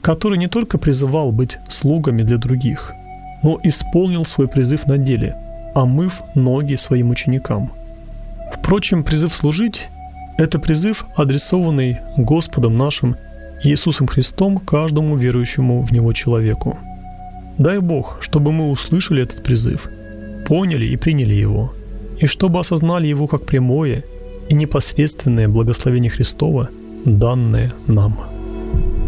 который не только призывал быть слугами для других, но исполнил свой призыв на деле, омыв ноги своим ученикам. Впрочем, призыв служить – это призыв, адресованный Господом нашим Иисусом Христом каждому верующему в Него человеку. Дай Бог, чтобы мы услышали этот призыв, поняли и приняли его, и чтобы осознали его как прямое и непосредственное благословение Христова, данное нам.